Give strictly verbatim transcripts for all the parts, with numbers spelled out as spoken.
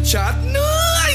ชัดเนย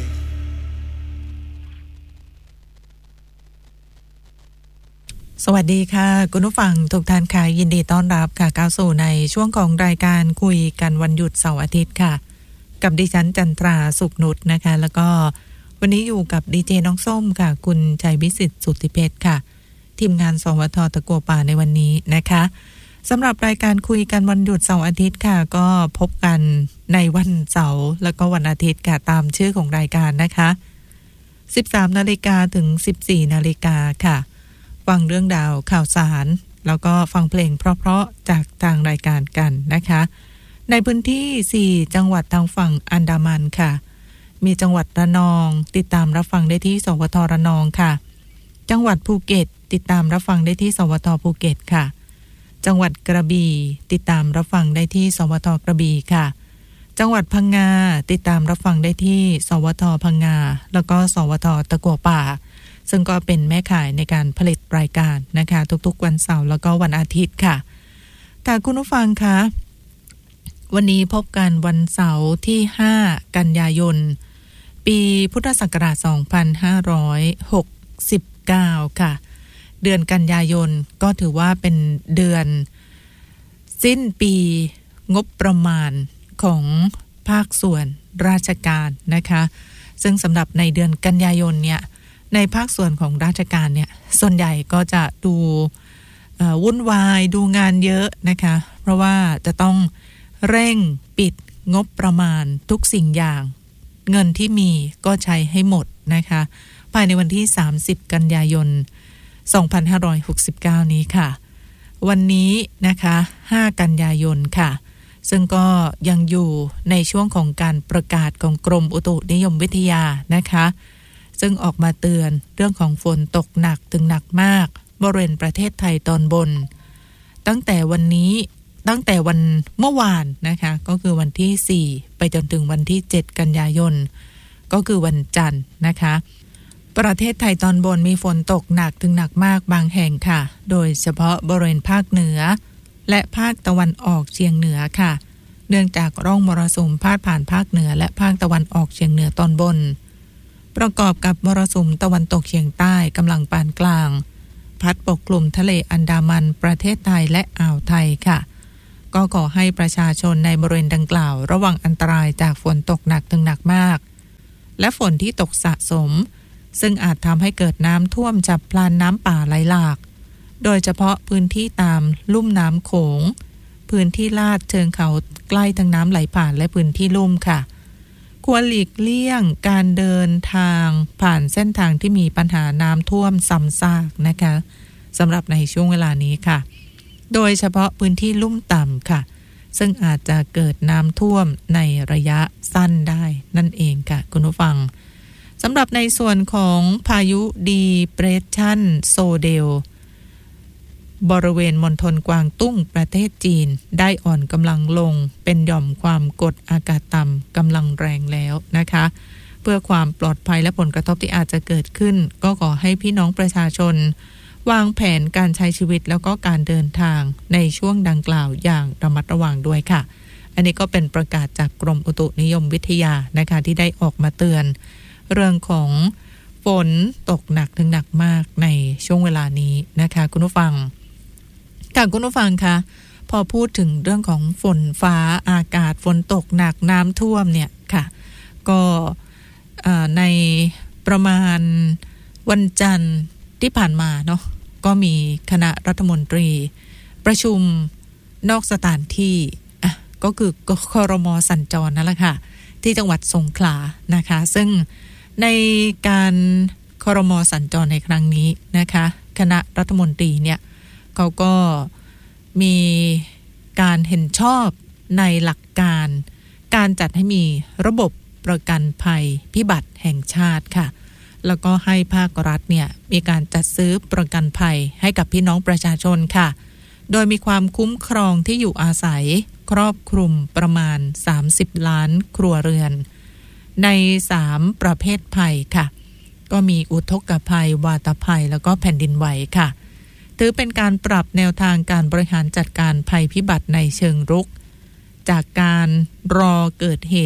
สวัสดีค่ะคุณผู้ฟังทุกท่านค่ะยินดีต้อนรับค่ะเข้าสู่ในช่วงของรายการคุยกันวันหยุดเสาร์อาทิตย์ค่ะกับดิฉันจันทราสุขนุชนะคะแล้วก็วันนี้อยู่กับดีเจน้องส้มค่ะคุณชัยวิสิทธิ์สุทธิเพชรค่ะทีมงานสวทตะกัวป่าในวันนี้นะคะสำหรับรายการคุยกันวันหยุดเสาร์อาทิตย์ค่ะก็พบกันในวันเสาร์แล้วก็วันอาทิตย์ค่ะตามชื่อของรายการนะคะ สิบสาม นาฬิกาถึง สิบสี่ นาฬิกาค่ะฟังเรื่องราวข่าวสารแล้วก็ฟังเพลงเพราะๆจากทางรายการกันนะคะในพื้นที่สี่จังหวัดทางฝั่งอันดามันค่ะมีจังหวัดระนองติดตามรับฟังได้ที่สวทระนองค่ะจังหวัดภูเก็ตติดตามรับฟังได้ที่สวทภูเก็ตค่ะจังหวัดกระบี่ติดตามรับฟังได้ที่สวทกระบี่ค่ะจังหวัดพังงาติดตามรับฟังได้ที่สวทพังงาแล้วก็สวทตะกัวป่าซึ่งก็เป็นแม่ข่ายในการผลิตรายการนะคะทุกๆวันเสาร์แล้วก็วันอาทิตย์ค่ะแต่คุณผู้ฟังคะวันนี้พบกันวันเสาร์ที่ห้ากันยายนปีพุทธศักราชสองพันห้าร้อยหกสิบเก้าค่ะเดือนกันยายนก็ถือว่าเป็นเดือนสิ้นปีงบประมาณของภาคส่วนราชการนะคะซึ่งสำหรับในเดือนกันยายนเนี่ยในภาคส่วนของราชการเนี่ยส่วนใหญ่ก็จะดูวุ่นวายดูงานเยอะนะคะเพราะว่าจะต้องเร่งปิดงบประมาณทุกสิ่งอย่างเงินที่มีก็ใช้ให้หมดนะคะภายในวันที่สามสิบกันยายนสองพันห้าร้อยหกสิบเก้านี้ค่ะวันนี้นะคะห้ากันยายนค่ะซึ่งก็ยังอยู่ในช่วงของการประกาศของกรมอุตุนิยมวิทยานะคะซึ่งออกมาเตือนเรื่องของฝนตกหนักถึงหนักมากบริเวณประเทศไทยตอนบนตั้งแต่วันนี้ตั้งแต่วันเมื่อวานนะคะก็คือวันที่สี่ไปจนถึงวันที่เจ็ดกันยายนก็คือวันจันทร์นะคะประเทศไทยตอนบนมีฝนตกหนักถึงหนักมากบางแห่งค่ะโดยเฉพาะบริเวณภาคเหนือและภาคตะวันออกเฉียงเหนือค่ะเนื่องจากร่องมรสุมพาดผ่านภาคเหนือและภาคตะวันออกเฉียงเหนือตอนบนประกอบกับมรสุมตะวันตกเฉียงใต้กำลังปานกลางพัดปกคลุมทะเลอันดามันประเทศไทยและอ่าวไทยค่ะก็ขอให้ประชาชนในบริเวณดังกล่าวระวังอันตรายจากฝนตกหนักถึงหนักมากและฝนที่ตกสะสมซึ่งอาจทำให้เกิดน้ำท่วมฉับพลันน้ำป่าไหลหลากโดยเฉพาะพื้นที่ตามลุ่มน้ำโขงพื้นที่ลาดเชิงเขาใกล้ทางน้ำไหลผ่านและพื้นที่ลุ่มค่ะควรหลีกเลี่ยงการเดินทางผ่านเส้นทางที่มีปัญหาน้ำท่วมซ้ำซากนะคะสำหรับในช่วงเวลานี้ค่ะโดยเฉพาะพื้นที่ลุ่มต่ำค่ะซึ่งอาจจะเกิดน้ำท่วมในระยะสั้นได้นั่นเองค่ะคุณผู้ฟังสำหรับในส่วนของพายุดีเปรสชั่นโซเดลบริเวณมณฑลกวางตุ้งประเทศจีนได้อ่อนกำลังลงเป็นหย่อมความกดอากาศต่ำกำลังแรงแล้วนะคะเพื่อความปลอดภัยและผลกระทบที่อาจจะเกิดขึ้นก็ขอให้พี่น้องประชาชนวางแผนการใช้ชีวิตแล้วก็การเดินทางในช่วงดังกล่าวอย่างระมัดระวังด้วยค่ะอันนี้ก็เป็นประกาศจากกรมอุตุนิยมวิทยานะคะที่ได้ออกมาเตือนเรื่องของฝนตกหนักถึงหนักมากในช่วงเวลานี้นะคะคุณผู้ฟังค่ะคุณผู้ฟังคะพอพูดถึงเรื่องของฝนฟ้าอากาศฝนตกหนักน้ำท่วมเนี่ยค่ะก็ในประมาณวันจันทร์ที่ผ่านมาเนาะก็มีคณะรัฐมนตรีประชุมนอกสถานที่อ่ะก็คือครม.สัญจรนั่นแหละค่ะที่จังหวัดสงขลานะคะซึ่งในการครม.สัญจรในครั้งนี้นะคะคณะรัฐมนตรีเนี่ยเขาก็มีการเห็นชอบในหลักการการจัดให้มีระบบประกันภัยพิบัติแห่งชาติค่ะแล้วก็ให้ภาครัฐเนี่ยมีการจัดซื้อประกันภัยให้กับพี่น้องประชาชนค่ะโดยมีความคุ้มครองที่อยู่อาศัยครอบคลุมประมาณสามสิบล้านครัวเรือนในสามประเภทภัยค่ะก็มีอุทกภัยวาตภัยแล้วก็แผ่นดินไหวค่ะถือเป็นการปรับแนวทางการบริหารจัดการภัยพิบัติในเชิงรุกจากการรอเกิดเหตุ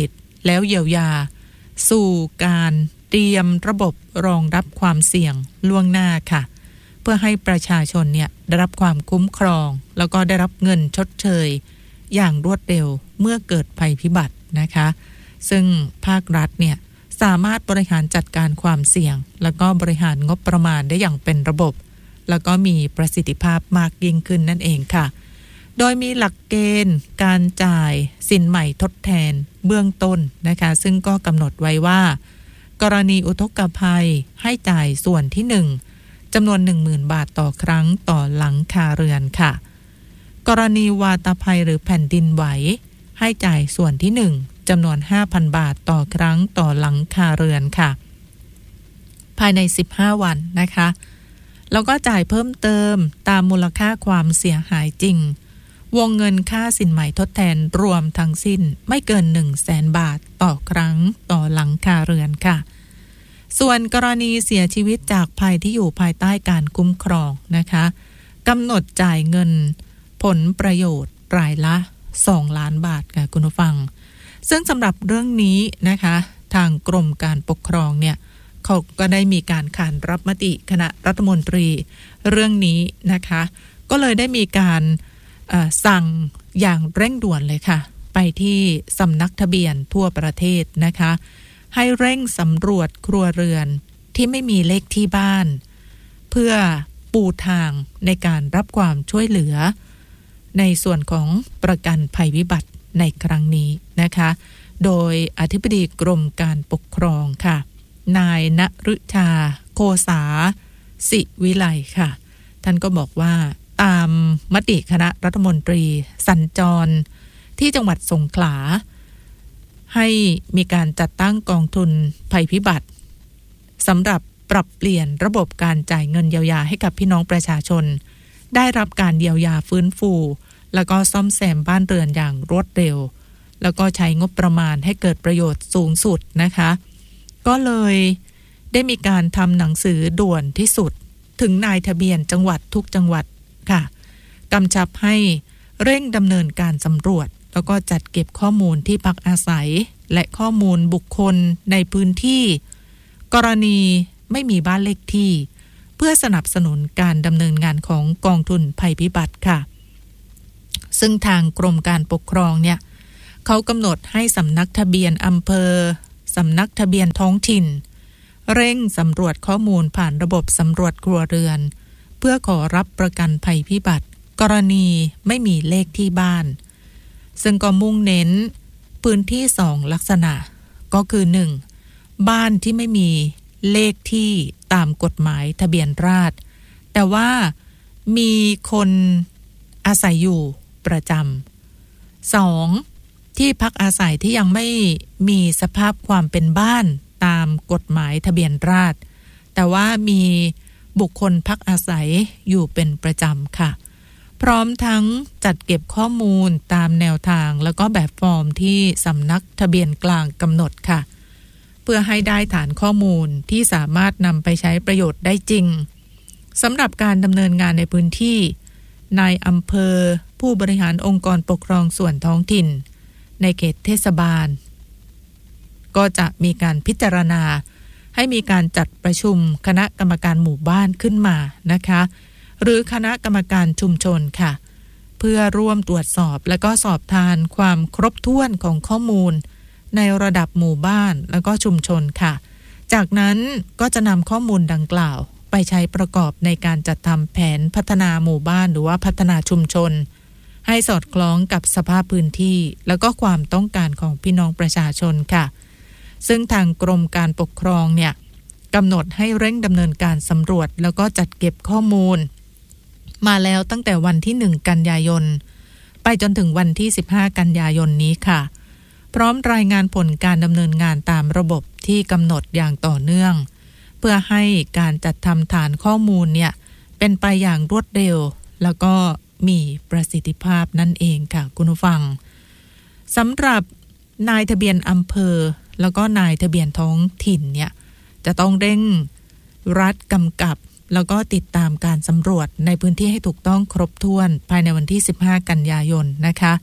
แล้วเยียวยาสู่การเตรียมระบบรองรับความเสี่ยงล่วงหน้าค่ะเพื่อให้ประชาชนเนี่ยได้รับความคุ้มครองแล้วก็ได้รับเงินชดเชยอย่างรวดเร็วเมื่อเกิดภัยพิบัตินะคะซึ่งภาครัฐเนี่ยสามารถบริหารจัดการความเสี่ยงแล้วก็บริหารงบประมาณได้อย่างเป็นระบบแล้วก็มีประสิทธิภาพมากยิ่งขึ้นนั่นเองค่ะโดยมีหลักเกณฑ์การจ่ายสินใหม่ทดแทนเบื้องต้นนะคะซึ่งก็กำหนดไว้ว่ากรณีอุทกภัยให้จ่ายส่วนที่หนึ่งจำนวน หนึ่งหมื่น บาทต่อครั้งต่อหลังคาเรือนค่ะกรณีวาตภัยหรือแผ่นดินไหวให้จ่ายส่วนที่หนึ่งจำนวน ห้าพัน บาทต่อครั้งต่อหลังคาเรือนค่ะภายในสิบห้าวันนะคะแล้วก็จ่ายเพิ่มเติมตามมูลค่าความเสียหายจริงวงเงินค่าสินใหม่ทดแทนรวมทั้งสิ้นไม่เกิน หนึ่งแสน บาทต่อครั้งต่อหลังคาเรือนค่ะส่วนกรณีเสียชีวิตจากภัยที่อยู่ภายใต้การคุ้มครองนะคะกำหนดจ่ายเงินผลประโยชน์รายละสองล้านบาทค่ะคุณผู้ฟังซึ่งสำหรับเรื่องนี้นะคะทางกรมการปกครองเนี่ยเขาก็ได้มีการขานรับมติคณะรัฐมนตรีเรื่องนี้นะคะก็เลยได้มีการสั่งอย่างเร่งด่วนเลยค่ะไปที่สำนักทะเบียนทั่วประเทศนะคะให้เร่งสำรวจครัวเรือนที่ไม่มีเลขที่บ้านเพื่อปูทางในการรับความช่วยเหลือในส่วนของประกันภัยวิบัติในครั้งนี้นะคะโดยอธิบดีกรมการปกครองค่ะนายณฤชาโคสาสิวิไลค่ะท่านก็บอกว่าตามมติคณะรัฐมนตรีสัญจรที่จังหวัดสงขลาให้มีการจัดตั้งกองทุนภัยพิบัติสำหรับปรับเปลี่ยนระบบการจ่ายเงินเยียวยาให้กับพี่น้องประชาชนได้รับการเยียวยาฟื้นฟูแล้วก็ซ่อมแซมบ้านเรือนอย่างรวดเร็วแล้วก็ใช้งบประมาณให้เกิดประโยชน์สูงสุดนะคะก็เลยได้มีการทำหนังสือด่วนที่สุดถึงนายทะเบียนจังหวัดทุกจังหวัดค่ะกำชับให้เร่งดำเนินการสำรวจแล้วก็จัดเก็บข้อมูลที่พักอาศัยและข้อมูลบุคคลในพื้นที่กรณีไม่มีบ้านเลขที่เพื่อสนับสนุนการดำเนินงานของกองทุนภัยพิบัติค่ะซึ่งทางกรมการปกครองเนี่ยเขากำหนดให้สำนักทะเบียนอำเภอสำนักทะเบียนท้องถิ่นเร่งสำรวจข้อมูลผ่านระบบสำรวจครัวเรือนเพื่อขอรับประกันภัยพิบัติกรณีไม่มีเลขที่บ้านซึ่งก็มุ่งเน้นพื้นที่สองลักษณะก็คือหนึ่งบ้านที่ไม่มีเลขที่ตามกฎหมายทะเบียนราษฎร์แต่ว่ามีคนอาศัยอยู่ประจำสองที่พักอาศัยที่ยังไม่มีสภาพความเป็นบ้านตามกฎหมายทะเบียนราษฎร์แต่ว่ามีบุคคลพักอาศัยอยู่เป็นประจำค่ะพร้อมทั้งจัดเก็บข้อมูลตามแนวทางแล้วก็แบบฟอร์มที่สำนักทะเบียนกลางกำหนดค่ะเพื่อให้ได้ฐานข้อมูลที่สามารถนำไปใช้ประโยชน์ได้จริงสำหรับการดำเนินงานในพื้นที่นายอำเภอผู้บริหารองค์กรปกครองส่วนท้องถิ่นในเขตเทศบาลก็จะมีการพิจารณาให้มีการจัดประชุมคณะกรรมการหมู่บ้านขึ้นมานะคะหรือคณะกรรมการชุมชนค่ะเพื่อร่วมตรวจสอบและก็สอบทานความครบถ้วนของข้อมูลในระดับหมู่บ้านแล้วก็ชุมชนค่ะจากนั้นก็จะนำข้อมูลดังกล่าวไปใช้ประกอบในการจัดทำแผนพัฒนาหมู่บ้านหรือว่าพัฒนาชุมชนให้สอดคล้องกับสภาพพื้นที่แล้วก็ความต้องการของพี่น้องประชาชนค่ะซึ่งทางกรมการปกครองเนี่ยกำหนดให้เร่งดำเนินการสำรวจแล้วก็จัดเก็บข้อมูลมาแล้วตั้งแต่วันที่หนึ่งกันยายนไปจนถึงวันที่สิบห้ากันยายนนี้ค่ะพร้อมรายงานผลการดำเนินงานตามระบบที่กำหนดอย่างต่อเนื่องเพื่อให้การจัดทำฐานข้อมูลเนี่ยเป็นไปอย่างรวดเร็วแล้วก็มีประสิทธิภาพนั่นเองค่ะคุณผู้ฟังสำหรับนายทะเบียนอำเภอแล้วก็นายทะเบียนท้องถิ่นเนี่ยจะต้องเร่งรัดกำกับแล้วก็ติดตามการสำรวจในพื้นที่ให้ถูกต้องครบถ้วนภายในวันที่สิบห้ากันยายนนะคะ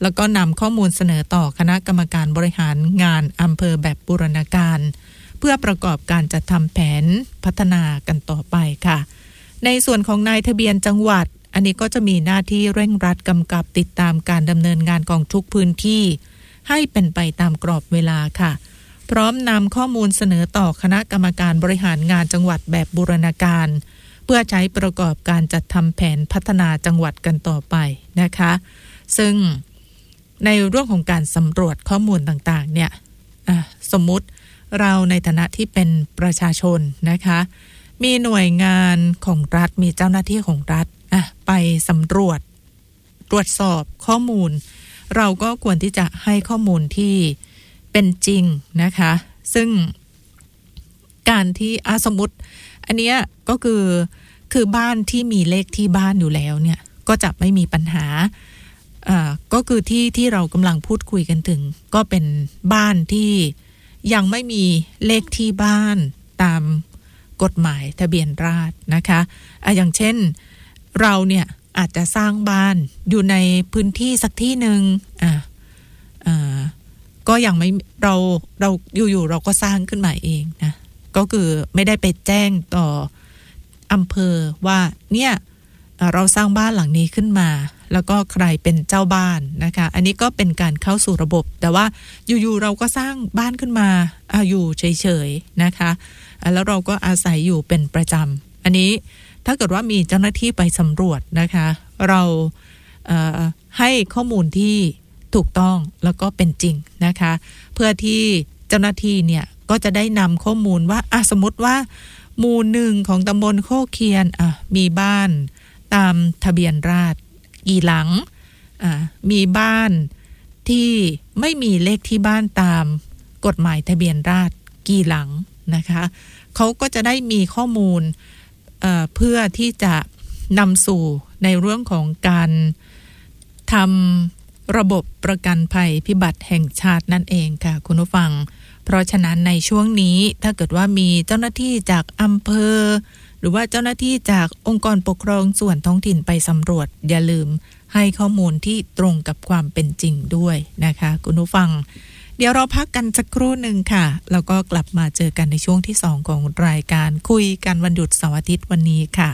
แล้วก็นำข้อมูลเสนอต่อคณะกรรมการบริหารงานอำเภอแบบบูรณาการเพื่อประกอบการจัดทำแผนพัฒนากันต่อไปค่ะในส่วนของนายทะเบียนจังหวัดอันนี้ก็จะมีหน้าที่เร่งรัดกำกับติดตามการดำเนินงานของทุกพื้นที่ให้เป็นไปตามกรอบเวลาค่ะพร้อมนำข้อมูลเสนอต่อคณะกรรมการบริหารงานจังหวัดแบบบูรณาการเพื่อใช้ประกอบการจัดทำแผนพัฒนาจังหวัดกันต่อไปนะคะซึ่งในเรื่องของการสำรวจข้อมูลต่างๆเนี่ยสมมุติเราในฐานะที่เป็นประชาชนนะคะมีหน่วยงานของรัฐมีเจ้าหน้าที่ของรัฐไปสำรวจตรวจสอบข้อมูลเราก็ควรที่จะให้ข้อมูลที่เป็นจริงนะคะซึ่งการที่อาสมมติอันเนี้ยก็คือคือบ้านที่มีเลขที่บ้านอยู่แล้วเนี่ยก็จะไม่มีปัญหาอ่าก็คือที่ที่เรากำลังพูดคุยกันถึงก็เป็นบ้านที่ยังไม่มีเลขที่บ้านตามกฎหมายทะเบียนราษฎร์นะคะอ่ะอย่างเช่นเราเนี่ยอาจจะสร้างบ้านอยู่ในพื้นที่สักที่หนึ่งอ่ะอ่าก็ยังไม่เราเราอยู่ๆเราก็สร้างขึ้นมาเองนะก็คือไม่ได้ไปแจ้งต่ออำเภอว่าเนี่ยเราสร้างบ้านหลังนี้ขึ้นมาแล้วก็ใครเป็นเจ้าบ้านนะคะอันนี้ก็เป็นการเข้าสู่ระบบแต่ว่าอยู่ๆเราก็สร้างบ้านขึ้นมาอ่ะอยู่เฉยๆนะคะแล้วเราก็อาศัยอยู่เป็นประจำอันนี้ถ้าเกิดว่ามีเจ้าหน้าที่ไปสำรวจนะคะเราเอ่อให้ข้อมูลที่ถูกต้องแล้วก็เป็นจริงนะคะเพื่อที่เจ้าหน้าที่เนี่ยก็จะได้นำข้อมูลว่าอ่ะสมมติว่าหมู่หนึ่งของตำบลโคกเคียนอ่ะมีบ้านตามทะเบียนราษฎร์กี่หลังอ่ะมีบ้านที่ไม่มีเลขที่บ้านตามกฎหมายทะเบียนราษฎร์กี่หลังนะคะเขาก็จะได้มีข้อมูลเอ่อเพื่อที่จะนำสู่ในเรื่องของการทำระบบประกันภัยพิบัติแห่งชาตินั่นเองค่ะคุณผู้ฟังเพราะฉะนั้นในช่วงนี้ถ้าเกิดว่ามีเจ้าหน้าที่จากอำเภอหรือว่าเจ้าหน้าที่จากองค์กรปกครองส่วนท้องถิ่นไปสำรวจอย่าลืมให้ข้อมูลที่ตรงกับความเป็นจริงด้วยนะคะคุณผู้ฟังเดี๋ยวเราพักกันสักครู่หนึ่งค่ะแล้วก็กลับมาเจอกันในช่วงที่สองของรายการคุยกันวันหยุดเสาร์อาทิตย์วันนี้ค่ะ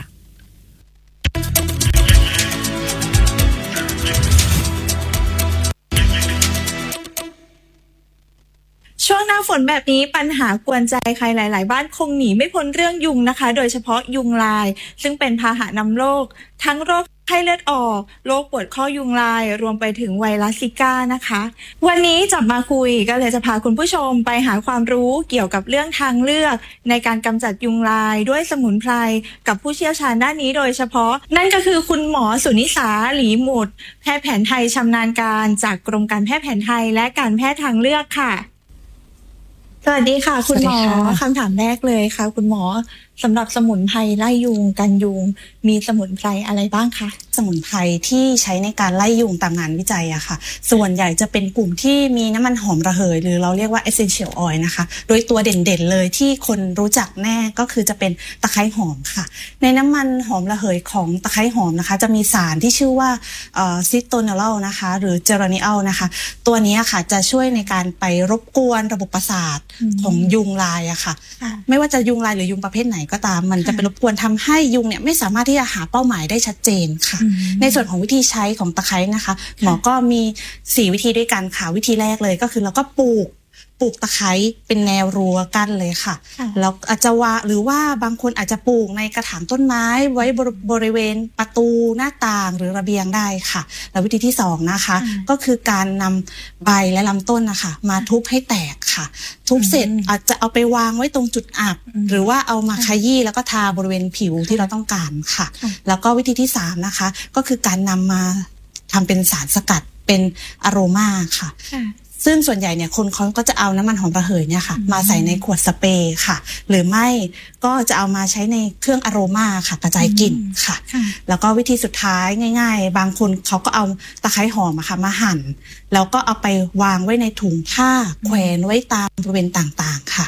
ช่วงหน้าฝนแบบนี้ปัญหากวนใจใครหลายๆบ้านคงหนีไม่พ้นเรื่องยุงนะคะโดยเฉพาะยุงลายซึ่งเป็นพาหะนำโรคทั้งโรคไข้เลือดออกโรคปวดข้อยุงลายรวมไปถึงไวรัสซิก้านะคะวันนี้จับมาคุยก็เลยจะพาคุณผู้ชมไปหาความรู้เกี่ยวกับเรื่องทางเลือกในการกำจัดยุงลายด้วยสมุนไพรกับผู้เชี่ยวชาญด้านนี้โดยเฉพาะนั่นก็คือคุณหมอสุนิสาหลีหมุดแพทย์แผนไทยชำนาญการจากกรมการแพทย์แผนไทยและการแพทย์ทางเลือกค่ะสวัสดีค่ะคุณหมอคำถามแรกเลยค่ะคุณหมอสำหรับสมุนไพรไล่ยุงกันยุงมีสมุนไพรอะไรบ้างคะสมุนไพรที่ใช้ในการไล่ยุงตามงานวิจัยอะค่ะส่วนใหญ่จะเป็นกลุ่มที่มีน้ำมันหอมระเหยหรือเราเรียกว่า essential oil นะคะโดยตัวเด่นๆเลยที่คนรู้จักแน่ก็คือจะเป็นตะไคร้หอมค่ะในน้ำมันหอมระเหยของตะไคร้หอมนะคะจะมีสารที่ชื่อว่าซิโตโนลนะคะหรือเจรานิอัลนะคะตัวนี้ค่ะจะช่วยในการไปรบกวนระบบประสาทของยุงลายอะค่ะไม่ว่าจะยุงลายหรือยุงประเภทไหนก็ตามมันจะไปรบกวนทำให้ยุงเนี่ยไม่สามารถที่จะหาเป้าหมายได้ชัดเจนค่ะในส่วนของวิธีใช้ของตะไคร้นะคะหมอก็มีสี่วิธีด้วยกันค่ะวิธีแรกเลยก็คือเราก็ปลูกปลูกตะไคร้เป็นแนวรั้วกั้นเลยค่ะแล้วอาจจะว่าหรือว่าบางคนอาจจะปลูกในกระถางต้นไม้ไว้บริเวณประตูหน้าต่างหรือระเบียงได้ค่ะแล้ววิธีที่สองนะคะก็คือการนำใบและลำต้นนะคะมาทุบให้แตกค่ะทุบเสร็จอาจจะเอาไปวางไว้ตรงจุดอับหรือว่าเอามาขยี้แล้วก็ทาบริเวณผิวที่เราต้องการค่ะแล้วก็วิธีที่สามนะคะก็คือการนำมาทำเป็นสารสกัดเป็นอโรมาค่ะซึ่งส่วนใหญ่เนี่ยคนเขาก็จะเอาน้ำมันหอมระเหยเนี่ยค่ะมาใส่ในขวดสเปรย์ค่ะหรือไม่ก็จะเอามาใช้ในเครื่องอโรมาค่ะกระจายกลิ่นค่ะแล้วก็วิธีสุดท้ายง่ายๆบางคนเขาก็เอาตะไคร้หอมอะค่ะมาหั่นแล้วก็เอาไปวางไว้ในถุงผ้าแขวนไว้ตามบริเวณต่างๆค่ะ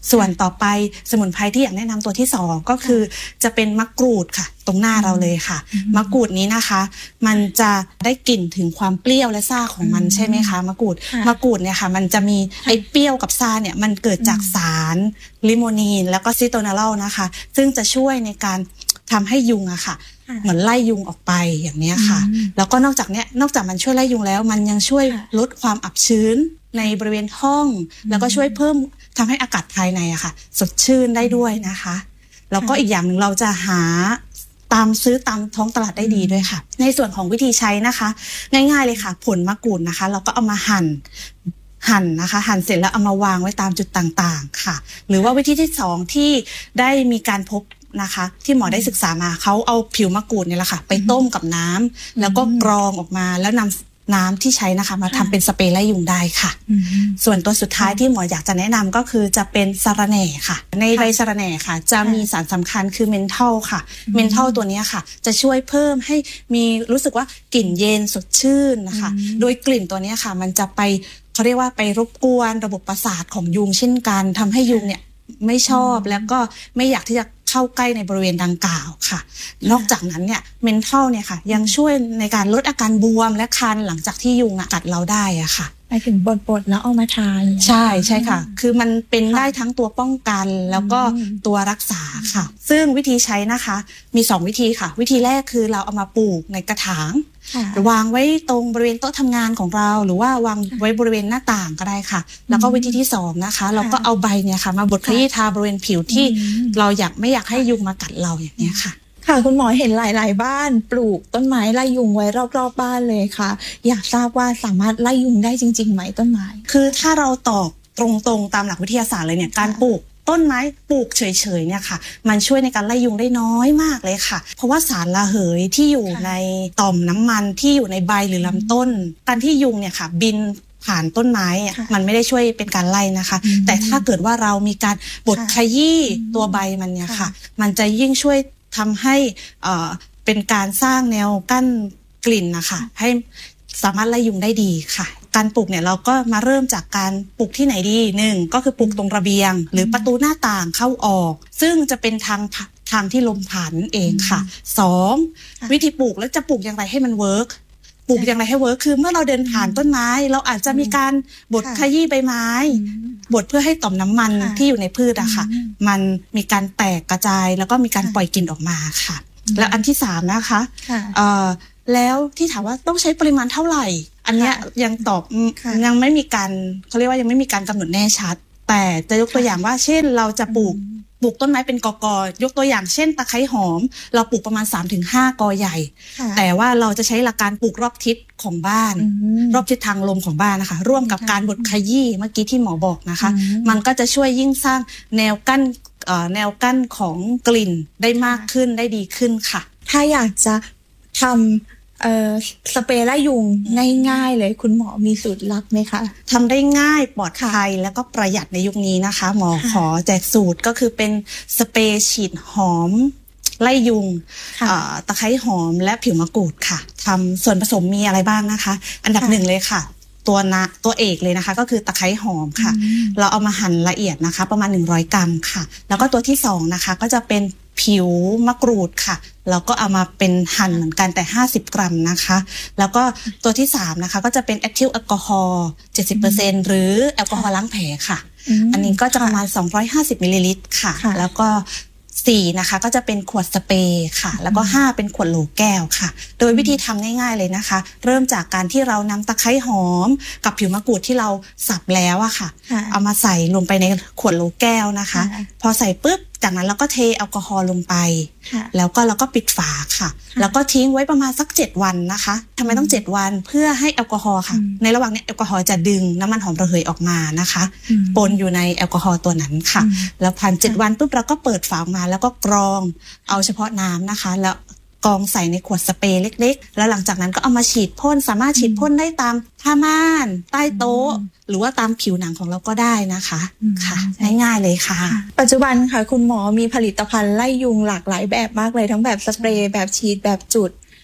ส่วนต่อไปสมุนไพรที่อยากแนะนำตัวที่สองก็คือจะเป็นมะกรูดค่ะตรงหน้าเราเลยค่ะมะกรูดนี้นะคะมันจะได้กลิ่นถึงความเปรี้ยวและซ่าของมันใช่ไหมคะมะกรูดมะกรูดเนี่ยค่ะมันจะมีไอ้เปรี้ยวกับซ่าเนี่ยมันเกิดจากสารลิโมนีนแล้วก็ซิโตนาลอลนะคะซึ่งจะช่วยในการทำให้ยุงอะค่ะเหมือนไล่ยุงออกไปอย่างนี้ค่ะแล้วก็นอกจากเนี้ยนอกจากมันช่วยไล่ยุงแล้วมันยังช่วยลดความอับชื้นในบริเวณห้องแล้วก็ช่วยเพิ่มทำให้อากาศภายในอะค่ะสดชื่นได้ด้วยนะคะแล้วก็อีกอย่างหนึ่งเราจะหาตามซื้อตามท้องตลาดได้ดีด้วยค่ะในส่วนของวิธีใช้นะคะง่ายๆเลยค่ะผลมะกรูดนะคะเราก็เอามาหั่นหั่นนะคะหั่นเสร็จแล้วเอามาวางไว้ตามจุดต่างๆค่ะหรือว่าวิธีที่สองที่ได้มีการพบนะคะที่หมอได้ศึกษามาเขาเอาผิวมะกรูดเนี่ยแหละค่ะไปต้มกับน้ำแล้วก็กรองออกมาแล้วนำน้ำที่ใช้นะคะมาทำเป็นสเปรย์ไล่ยุงได้ค่ะส่วนตัวสุดท้ายที่หมออยากจะแนะนำก็คือจะเป็นสะระแหน่ค่ะในใบสะระแหน่ค่ะจะมีสารสำคัญคือเมนทอลค่ะเมนทอลตัวนี้ค่ะจะช่วยเพิ่มให้มีรู้สึกว่ากลิ่นเย็นสดชื่นนะคะโดยกลิ่นตัวนี้ค่ะมันจะไปเขาเรียกว่าไปรบกวนระบบประสาทของยุงเช่นกันทำให้ยุงเนี่ยไม่ชอบแล้วก็ไม่อยากที่จะเข้าใกล้ในบริเวณดังกล่าวค่ะนอกจากนั้นเนี่ยเมนทอลเนี่ยค่ะยังช่วยในการลดอาการบวมและคันหลังจากที่ยุงกัดเราได้อะค่ะไปถึงบดๆแล้วเอามาทานใช่ใช่ค่ะคือมันเป็นได้ทั้งตัวป้องกันแล้วก็ตัวรักษาค่ะซึ่งวิธีใช้นะคะมีสองวิธีค่ะวิธีแรกคือเราเอามาปลูกในกระถางวางไว้ตรงบริเวณโต๊ะทำงานของเราหรือว่าวางไว้บริเวณหน้าต่างก็ได้ค่ะแล้วก็วิธีที่สองนะคะเราก็เอาใบเนี่ยค่ะมาบดขยี้ทาบริเวณผิวที่เราอยากไม่อยากให้ยุงมากัดเราอย่างนี้ค่ะค่ะคุณหมอเห็นหลายๆบ้านปลูกต้นไม้ไล่ยุงไว้รอบๆบ้านเลยค่ะอยากทราบว่าสามารถไล่ยุงได้จริงๆไหมต้นไม้คือถ้าเราตอบตรงๆตามหลักวิทยาศาสตร์เลยเนี่ยการปลูกต้นไม้ปลูกเฉยๆเนี่ยค่ะมันช่วยในการไล่ยุงได้น้อยมากเลยค่ะเพราะว่าสารระเหยที่อยู่ในต่อมน้ำมันที่อยู่ในใบหรือลำต้นการที่ยุงเนี่ยค่ะบินผ่านต้นไม้มันไม่ได้ช่วยเป็นการไล่นะคะแต่ถ้าเกิดว่าเรามีการบดขยี้ตัวใบมันเนี่ยค่ะมันจะยิ่งช่วยทำให้เอ่อเป็นการสร้างแนวกั้นกลิ่นนะคะให้สามารถไล่ยุงได้ดีค่ะการปลูกเนี่ยเราก็มาเริ่มจากการปลูกที่ไหนดีหนึ่งก็คือปลูกตรงระเบียงหรือประตูหน้าต่างเข้าออกซึ่งจะเป็นทางทางที่ลมผ่านนั่นเองค่ะสองวิธีปลูกแล้วจะปลูกอย่างไรให้มันเวิร์กปลูกอย่างไรให้เวิร์กคือเมื่อเราเดินผ่านต้นไม้เราอาจจะมีการบดขยี้ใบไม้บดเพื่อให้ต่อมน้ำมันที่อยู่ในพืชอะค่ะมันมีการแตกกระจายแล้วก็มีการปล่อยกลิ่นออกมาค่ะแล้วอันที่สามนะคะแล้วที่ถามว่าต้องใช้ปริมาณเท่าไหร่อันเนี้ยยังตอบยังไม่มีการเขาเรียกว่ายังไม่มีการกำหนดแน่ชัดแต่จะยกตัวอย่างว่าเช่นเราจะปลูกปลูกต้นไม้เป็นกอกอยกตัวอย่างเช่นตะไคร้หอมเราปลูกประมาณ สามถึงห้า กอใหญ่แต่ว่าเราจะใช้หลักการปลูกรอบทิศของบ้านรอบทิศทางลมของบ้านนะคะร่วมกับการบดขยี้เมื่อกี้ที่หมอบอกนะคะมันก็จะช่วยยิ่งสร้างแนวกั้นแนวกั้นของกลิ่นได้มากขึ้นได้ดีขึ้นค่ะถ้าอยากจะทำเอ่อสเปรย์ไล่ยุงง่ายๆเลยคุณหมอมีสูตรลับไหมคะทำได้ง่ายปลอดภัยแล้วก็ประหยัดในยุคนี้นะคะหมอขอแจกสูตรก็คือเป็นสเปรย์ฉีดหอมไล่ยุงตะไคร้หอมและผิวมะกรูดค่ะทำส่วนผสมมีอะไรบ้างนะคะอันดับหนึ่งเลยค่ะตัวนะตัวเอกเลยนะคะก็คือตะไคร้หอมค่ะเราเอามาหั่นละเอียดนะคะประมาณหนึ่งร้อยกรัมค่ะแล้วก็ตัวที่สองนะคะก็จะเป็นผิวมะกรูดค่ะเราก็เอามาเป็นหั่นเหมือนกันแต่ห้าสิบกรัมนะคะแล้วก็ตัวที่สามนะคะก็จะเป็นแอทิลแอลกอฮอล์ เจ็ดสิบเปอร์เซ็นต์ หรือแอลกอฮอล์ล้างแผลค่ะอันนี้ก็จะประมาณสองร้อยห้าสิบมิลลิลิตรค่ะแล้วก็สี่นะคะก็จะเป็นขวดสเปรย์ค่ะแล้วก็ห้าเป็นขวดโหลแก้วค่ะโดยวิธีทำง่ายๆเลยนะคะเริ่มจากการที่เรานำตะไคร้หอมกับผิวมะกรูดที่เราสับแล้วอะค่ะเอามาใส่ลงไปในขวดโหลแก้วนะคะพอใส่ปุ๊บจากนั้นเราก็เทแอลกอฮอล์ลงไปแล้วก็เราก็ปิดฝาค่ะแล้วก็ทิ้งไว้ประมาณสักเจ็ดวันนะคะทำไมต้องเจ็ดวันเพื่อให้แอลกอฮอล์ค่ะในระหว่างนี้แอลกอฮอล์จะดึงน้ำมันหอมระเหยออกมานะคะปนอยู่ในแอลกอฮอล์ตัวนั้นค่ะแล้วผ่านเจ็ดวันปุ๊บเราก็เปิดฝาออกมาแล้วก็กรองเอาเฉพาะน้ำนะคะแล้วกองใส่ในขวดสเปรย์เล็กๆแล้วหลังจากนั้นก็เอามาฉีดพ่นสามารถฉีดพ่นได้ตามผ้าม่านใต้โต๊ะหรือว่าตามผิวหนังของเราก็ได้นะคะค่ะง่ายๆเลยค่ะปัจจุบันค่ะคุณหมอมีผลิตภัณฑ์ไล่ยุงหลากหลายแบบมากเลยทั้งแบบสเปรย์แบบฉีดแบบจุด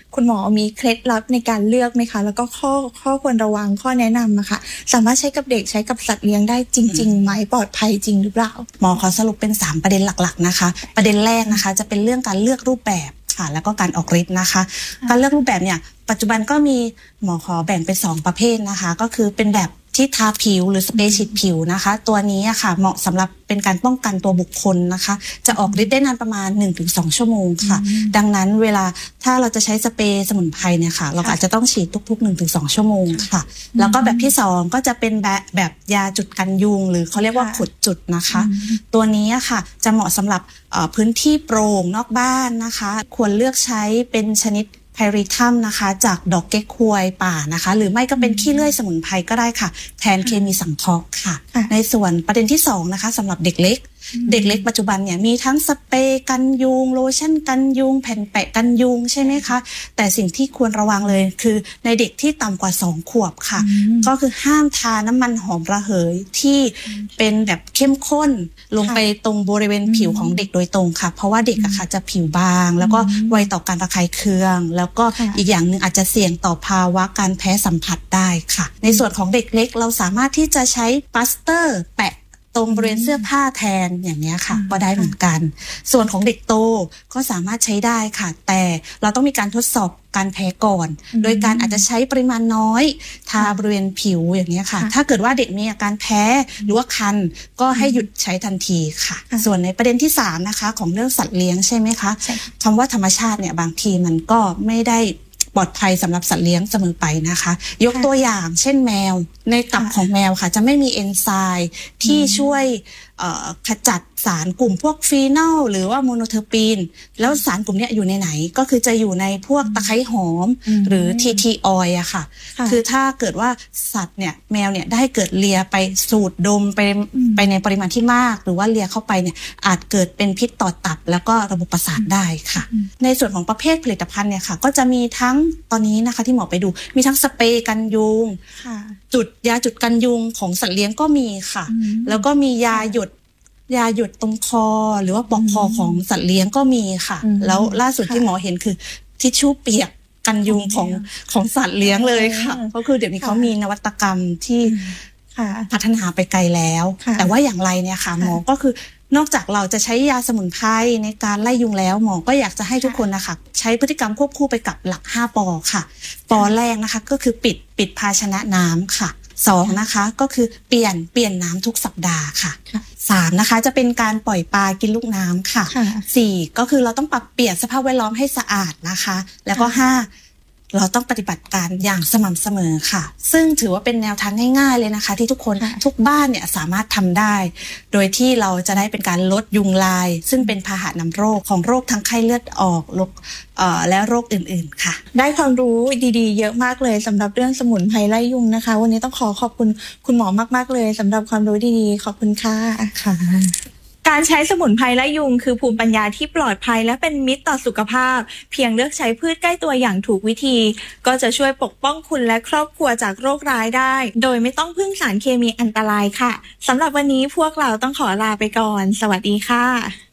คุณหมอมีเคล็ดลับในการเลือกไหมคะแล้วก็ข้อข้อควรระวังข้อแนะนำอะค่ะสามารถใช้กับเด็กใช้กับสัตว์เลี้ยงได้จริงๆไหมปลอดภัยจริงหรือเปล่าหมอขอสรุปเป็นสามประเด็นหลักๆนะคะประเด็นแรกนะคะจะเป็นเรื่องการเลือกรูปแบบค่ะแล้วก็การออกฤทธิ์นะคะการเลือกรูปแบบเนี่ยปัจจุบันก็มีหมอขอแบ่งเป็นสองประเภทนะคะก็คือเป็นแบบที่ทาผิวหรือสเปรย์ฉีดผิวนะคะตัวนี้อะค่ะเหมาะสำหรับเป็นการป้องกันตัวบุคคลนะคะจะออกฤทธิ์ได้นานประมาณ หนึ่งถึงสอง ชั่วโมงค่ะดังนั้นเวลาถ้าเราจะใช้สเปรย์สมุนไพรเนี่ยค่ะเราอาจจะต้องฉีดทุกๆ หนึ่งถึงสอง ชั่วโมงค่ะแล้วก็แบบที่สองก็จะเป็นแบบแบบยาจุดกันยุงหรือเขาเรียกว่าขดจุดนะคะตัวนี้อะค่ะจะเหมาะสำหรับพื้นที่โปร่งนอกบ้านนะคะควรเลือกใช้เป็นชนิดไพริทัมนะคะจากดอกเก๊กฮวยป่านะคะหรือไม่ก็เป็นขี้เลื่อยสมุนไพรก็ได้ค่ะแทนเคมีสังเคราะห์ค่ะในส่วนประเด็นที่สองนะคะสำหรับเด็กเล็กเด็กเล็กปัจจุบันเนี่ยมีทั้งสเปรย์กันยุงโลชั่นกันยุงแผ่นแปะกันยุงใช่ไหมคะแต่สิ่งที่ควรระวังเลยคือในเด็กที่ต่ำกว่าสองขวบค่ะก็คือห้ามทาน้ำมันหอมระเหยที่เป็นแบบเข้มข้นลงไปตรงบริเวณผิวของเด็กโดยตรงค่ะเพราะว่าเด็กอะค่ะจะผิวบางแล้วก็ไวต่อการระคายเคืองแล้วก็อีกอย่างหนึ่งอาจจะเสี่ยงต่อภาวะการแพ้สัมผัสได้ค่ะในส่วนของเด็กเล็กเราสามารถที่จะใช้ปลาสเตอร์แปะตรงบริเวณเสื้อผ้าแทนอย่างนี้ค่ะก็ได้เหมือนกันส่วนของเด็กโตก็สามารถใช้ได้ค่ะแต่เราต้องมีการทดสอบการแพ้ก่อนโดยการอาจจะใช้ปริมาณน้อยทาบริเวณผิวอย่างนี้ค่ะถ้าเกิดว่าเด็กมีอาการแพ้หรือว่าคันก็ให้หยุดใช้ทันทีค่ะส่วนในประเด็นที่สามนะคะของเรื่องสัตว์เลี้ยงใช่ไหมคะคำว่าธรรมชาติเนี่ยบางทีมันก็ไม่ได้ปลอดภัยสำหรับสัตว์เลี้ยงเสมอไปนะคะยกตัวอย่างเช่นแมวในตับของแมวค่ะจะไม่มีเอนไซม์ที่ช่วยขจัดสารกลุ่มพวกฟีนอลหรือว่าโมโนเทอร์ปีนแล้วสารกลุ่มนี้อยู่ในไหนก็คือจะอยู่ในพวกตะไคร้หอมหรือ ที ที ออยล์อะค่ะคือถ้าเกิดว่าสัตว์เนี่ยแมวเนี่ยได้เกิดเลียไปสูดดมไปไปในปริมาณที่มากหรือว่าเลียเข้าไปเนี่ยอาจเกิดเป็นพิษต่อตับแล้วก็ระบบประสาทได้ค่ะในส่วนของประเภทผลิตภัณฑ์เนี่ยค่ะก็จะมีทั้งตอนนี้นะคะที่หมอไปดูมีทั้งสเปรย์กันยุงจุดยาจุดกันยุงของสัตว์เลี้ยงก็มีค่ะแล้วก็มียาหยดยาหยดตรงคอหรือว่าปลอกคอของสัตว์เลี้ยงก็มีค่ะแล้วล่าสุดที่หมอเห็นคือทิชชู่เปียกกันยุงของของสัตว์เลี้ยงเลยค่ะก็คือเดี๋ยวนี้เขามีนวัตกรรมที่พัฒนาไปไกลแล้วแต่ว่าอย่างไรเนี่ยค่ะหมอก็คือนอกจากเราจะใช้ยาสมุนไพรในการไล่ยุงแล้วหมอก็อยากจะให้ทุกคนนะคะใช้พฤติกรรมควบคู่ไปกับหลักห้าปอค่ะปอแรกนะคะก็คือปิดปิดภาชนะน้ำค่ะสองนะคะก็คือเปลี่ยนเปลี่ยนน้ำทุกสัปดาห์ค่ะสามนะคะจะเป็นการปล่อยปลากินลูกน้ำค่ะสี่ก็คือเราต้องปรับเปลี่ยนสภาพแวดล้อมให้สะอาดนะคะแล้วก็ห้าเราต้องปฏิบัติการอย่างสม่ำเสมอค่ะซึ่งถือว่าเป็นแนวทางง่ายๆเลยนะคะที่ทุกคนทุกบ้านเนี่ยสามารถทำได้โดยที่เราจะได้เป็นการลดยุงลายซึ่งเป็นพาหะนำโรคของโรคทั้งไข้เลือดออกโรคเอ่อและโรคอื่นๆค่ะได้ความรู้ดีๆเยอะมากเลยสำหรับเรื่องสมุนไพรไล่ยุงนะคะวันนี้ต้องขอขอบคุณคุณหมอมากๆเลยสำหรับความรู้ดีๆขอบคุณค่ะค่ะการใช้สมุนไพรไล่ยุงคือภูมิปัญญาที่ปลอดภัยและเป็นมิตรต่อสุขภาพเพียงเลือกใช้พืชใกล้ตัวอย่างถูกวิธีก็จะช่วยปกป้องคุณและครอบครัวจากโรคร้ายได้โดยไม่ต้องพึ่งสารเคมีอันตรายค่ะสำหรับวันนี้พวกเราต้องขอลาไปก่อนสวัสดีค่ะ